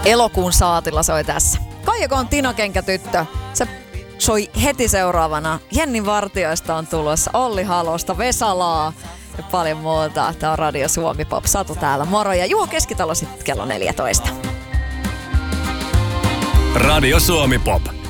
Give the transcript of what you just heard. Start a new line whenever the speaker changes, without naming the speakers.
Elokuun saatilla soi tässä. Kaijako on Tino-kenkätyttö. Se soi heti seuraavana. Jenni Vartijoista on tulossa, Olli Halosta, Vesalaa ja paljon muuta. Tää on Radio Suomi Pop. Satu täällä, moro. Ja Juho Keskitalo sitten kello 14.
Radio Suomi Pop.